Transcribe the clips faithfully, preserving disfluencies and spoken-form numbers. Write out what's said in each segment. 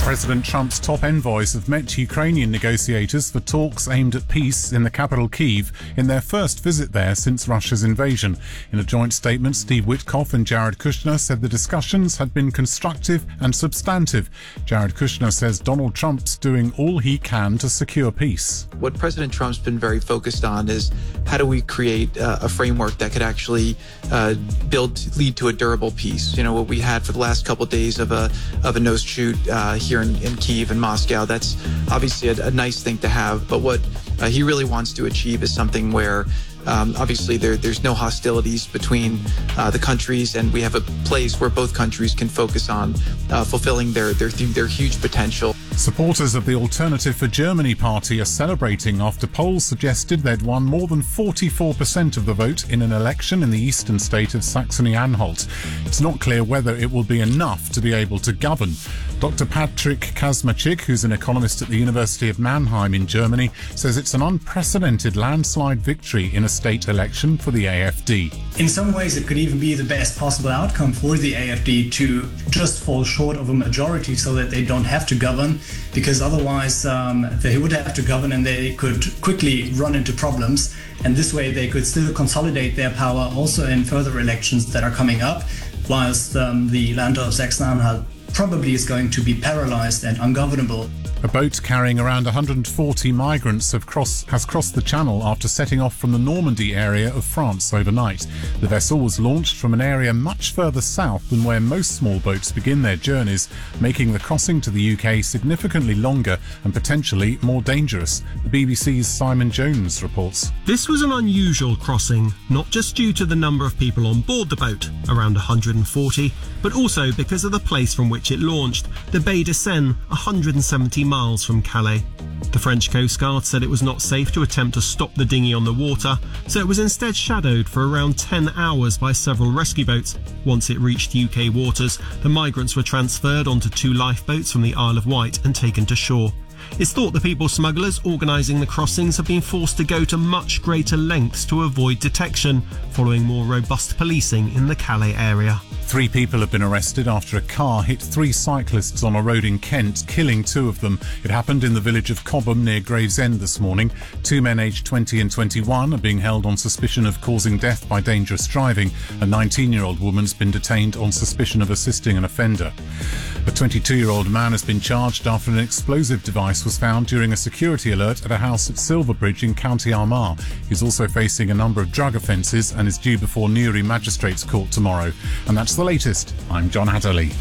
President Trump's top envoys have met Ukrainian negotiators for talks aimed at peace in the capital Kyiv in their first visit there since Russia's invasion. In a joint statement, Steve Witkoff and Jared Kushner said the discussions had been constructive and substantive. Jared Kushner says Donald Trump's doing all he can to secure peace. What President Trump's been very focused on is how do we create uh, a framework that could actually uh, build, lead to a durable peace. You know, what we had for the last couple of days of a of a nose shoot uh, here in, in Kyiv and Moscow, that's obviously a, a nice thing to have. But what uh, he really wants to achieve is something where Um, obviously, there, there's no hostilities between uh, the countries, and we have a place where both countries can focus on uh, fulfilling their, their their huge potential. Supporters of the Alternative for Germany party are celebrating after polls suggested they'd won more than forty-four percent of the vote in an election in the eastern state of Saxony-Anhalt. It's not clear whether it will be enough to be able to govern. Doctor Patrick Kazmachik, who's an economist at the University of Mannheim in Germany, says it's an unprecedented landslide victory in a state election for the A F D. In some ways, it could even be the best possible outcome for the A F D to just fall short of a majority so that they don't have to govern, because otherwise um, they would have to govern and they could quickly run into problems. And this way they could still consolidate their power also in further elections that are coming up, whilst um, the land of Saxony-Anhalt probably is going to be paralyzed and ungovernable. A boat carrying around one hundred forty migrants have cross, has crossed the channel after setting off from the Normandy area of France overnight. The vessel was launched from an area much further south than where most small boats begin their journeys, making the crossing to the U K significantly longer and potentially more dangerous. The B B C's Simon Jones reports. This was an unusual crossing, not just due to the number of people on board the boat, around one hundred forty, but also because of the place from which it launched, the Baie de Seine, one hundred seventy miles from Calais. The French Coast Guard said it was not safe to attempt to stop the dinghy on the water, so it was instead shadowed for around ten hours by several rescue boats. Once it reached U K waters, the migrants were transferred onto two lifeboats from the Isle of Wight and taken to shore. It's thought the people smugglers organising the crossings have been forced to go to much greater lengths to avoid detection, following more robust policing in the Calais area. Three people have been arrested after a car hit three cyclists on a road in Kent, killing two of them. It happened in the village of Cobham near Gravesend this morning. Two men aged twenty and twenty-one are being held on suspicion of causing death by dangerous driving. A nineteen-year-old woman's been detained on suspicion of assisting an offender. A twenty-two-year-old man has been charged after an explosive device was found during a security alert at a house at Silverbridge in County Armagh. He's also facing a number of drug offences and is due before Newry Magistrates Court tomorrow. And that's the latest. I'm John Hatterley.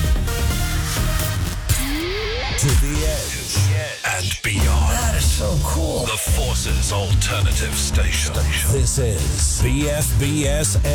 To the edge and beyond. That is so cool. The Forces Alternative Station. This is B F B S